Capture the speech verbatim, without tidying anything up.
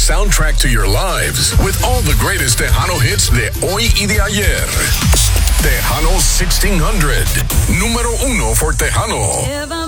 soundtrack to your lives with all the greatest Tejano hits de hoy y de ayer. Tejano sixteen hundred, número uno for Tejano.